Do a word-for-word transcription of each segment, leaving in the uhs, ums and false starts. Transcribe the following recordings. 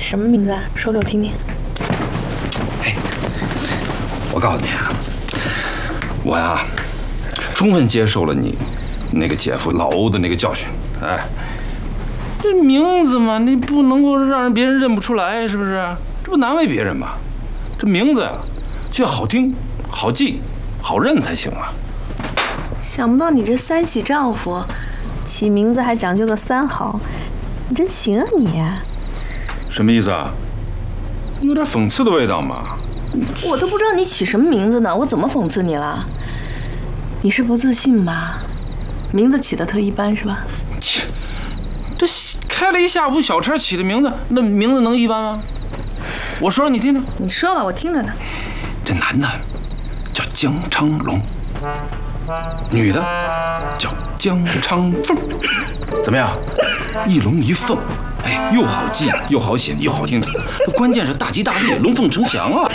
什么名字啊？说给我听听。 哎，我告诉你啊，我呀，充分接受了你那个姐夫老欧的那个教训。哎，这名字嘛，你不能够让别人认不出来，是不是？这不难为别人吗？这名字呀，就要好听、好记、好认才行啊。 想不到你这三喜丈夫，起名字还讲究个三好，你真行啊你！ 什么意思啊？有点讽刺的味道嘛。 我都不知道你起什么名字呢，我怎么讽刺你了？你是不自信吧？名字起的特一般是吧？ 切，这开了一下午小车起的名字，那名字能一般吗？我说说你听听。 你说吧，我听着呢。 这男的叫江昌龙，女的叫江昌凤，怎么样？一龙一凤，哎，又好记又好写又好听，这关键是大吉大利，龙凤呈祥啊！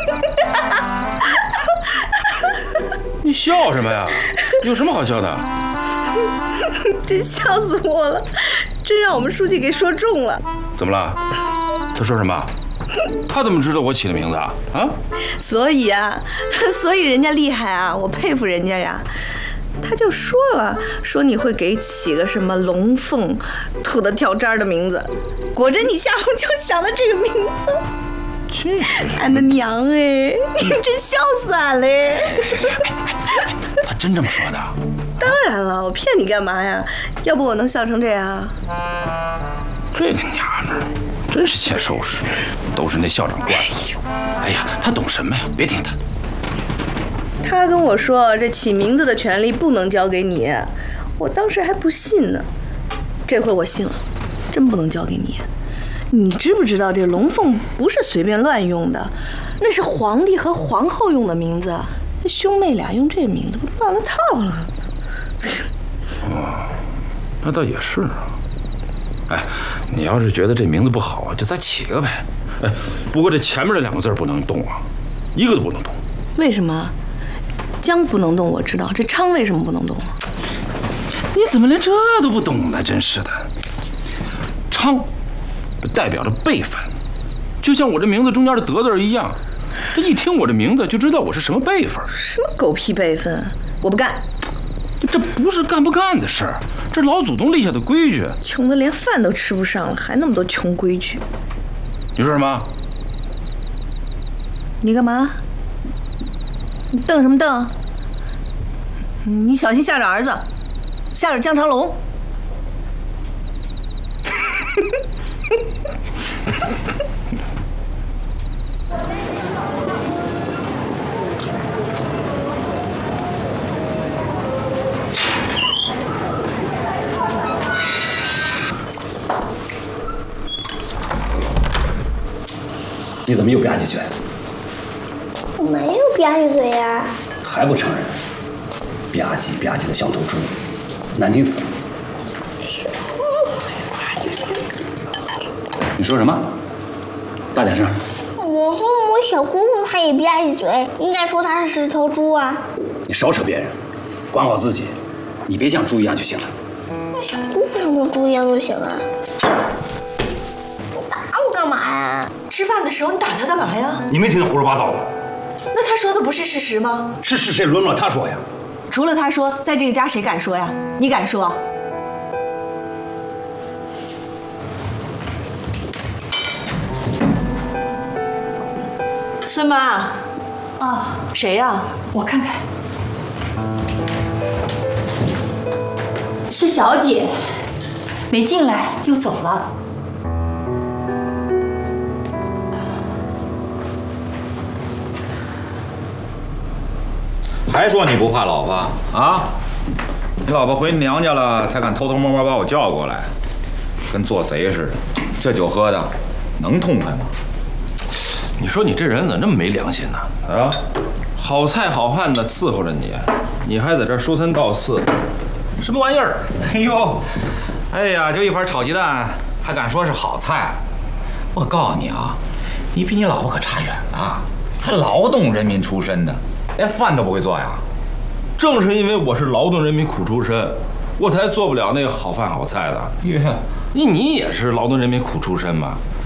你笑什么呀？有什么好笑的？ 真笑死我了，真让我们书记给说中了。 怎么了？他说什么？他怎么知道我起的名字啊？啊？ 所以啊，所以人家厉害啊，我佩服人家呀。他就说了，说你会给起个什么龙凤吐的掉渣的名字，果真你下午就想的这个名字。 这俺的娘哎，你真笑死俺嘞！ 他真这么说的？ 当然了，我骗你干嘛呀？要不我能笑成这样？ 这个娘们儿真是欠收拾，都是那校长惯的。哎呀，他懂什么呀？别听他的。 他跟我说，这起名字的权利不能交给你，我当时还不信呢。这回我信了，真不能交给你。你知不知道这龙凤不是随便乱用的，那是皇帝和皇后用的名字，这兄妹俩用这名字不乱了套了？ 哦，那倒也是。哎，你要是觉得这名字不好啊，就再起个呗。哎，不过这前面这两个字不能动啊，一个都不能动。 为什么？江不能动，我知道。这昌为什么不能动？ 你怎么连这都不懂呢？真是的。昌代表着辈分，就像我这名字中间的德字一样。这一听我这名字就知道我是什么辈分。 什么狗屁辈分？我不干。 这不是干不干的事儿，这是老祖宗立下的规矩。 穷的连饭都吃不上了，还那么多穷规矩。 你说什么？ 你干嘛？你瞪什么瞪？你小心校长儿子，校长江长龙。 你怎么又吧唧嘴？ 我没有吧唧嘴呀。 还不承认？吧唧吧唧的像头猪，难听死了。你说什么？大点声。 我说我小姑父他也吧唧嘴，应该说他是头猪啊。 你少扯别人，管好自己，你别像猪一样就行了。 那小姑父像头猪一样就行啊。你打我干嘛呀？ 吃饭的时候你打他干嘛呀？ 你没听他胡说八道吧？ 那他说的不是事实吗？ 是是谁轮不了他说呀？ 除了他说，在这个家谁敢说呀？你敢说？孙妈，啊，谁呀？ 我看看，是小姐，没进来又走了。 还说你不怕老婆啊？你老婆回娘家了，才敢偷偷摸摸把我叫过来，跟做贼似的。这酒喝的，能痛快吗？ 你说你这人怎么这么没良心呢？啊，好菜好饭的伺候着你，你还在这说三道四，什么玩意儿？ 哎呦，哎呀，就一盘炒鸡蛋，还敢说是好菜？我告诉你啊，你比你老婆可差远了，还劳动人民出身的，连饭都不会做呀。 正是因为我是劳动人民苦出身，我才做不了那个好饭好菜的。 耶， 你你也是劳动人民苦出身嘛？